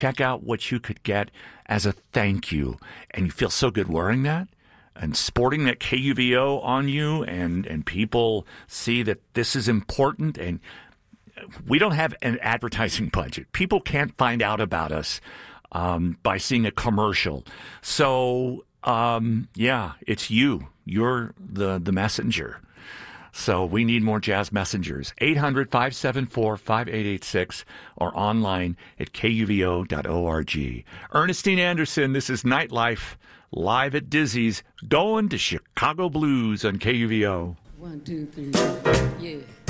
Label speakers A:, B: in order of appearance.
A: check out what you could get as a thank you. And you feel so good wearing that and sporting that KUVO on you, and people see that this is important. And we don't have an advertising budget. People can't find out about us by seeing a commercial. So, it's you. You're the messenger. So we need more jazz messengers. 800-574-5886 or online at kuvo.org. Ernestine Anderson, this is Nightlife, live at Dizzy's, going to Chicago Blues on KUVO.
B: 1, 2, 3, yeah.